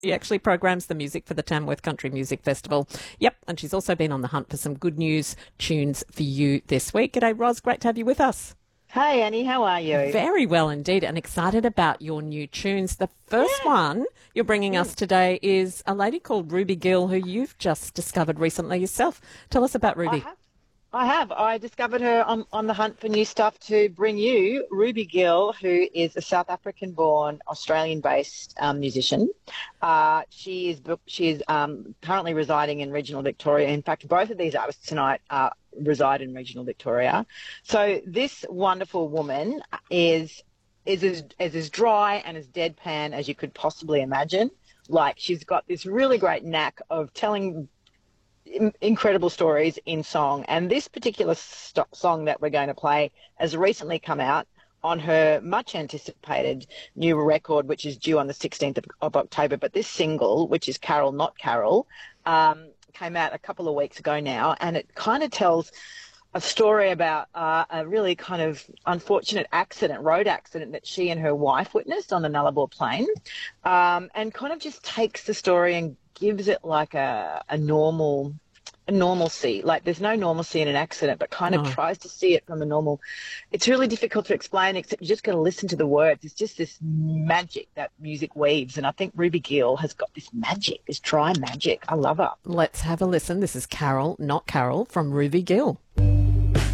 He actually programs the music for the Tamworth Country Music Festival. Yep, and she's also been on the hunt for some good news tunes for you this week. G'day, Ros. Great to have you with us. Hey, Annie, how are you? Very well indeed, and excited about your new tunes. The first one you're bringing us today is a lady called Ruby Gill, who you've just discovered recently yourself. Tell us about Ruby. I have. I discovered her on the hunt for new stuff to bring you. Ruby Gill, who is a South African-born, Australian-based musician. She is currently residing in regional Victoria. In fact, both of these artists tonight reside in regional Victoria. So this wonderful woman is as dry and as deadpan as you could possibly imagine. Like, she's got this really great knack of telling incredible stories in song, and this particular song that we're going to play has recently come out on her much anticipated new record, which is due on the 16th of October. But this single, which is Carol Not Carol, came out a couple of weeks ago now, and it kind of tells a story about a really kind of unfortunate road accident that she and her wife witnessed on the Nullarbor Plain, and kind of just takes the story and gives it like a normalcy. Like, there's no normalcy in an accident, but kind of tries to see it from a normal. It's really difficult to explain, except you just got to listen to the words. It's just this magic that music weaves, and I think Ruby Gill has got this magic, this dry magic. I love her. Let's have a listen. This is Carol Not Carol from Ruby Gill.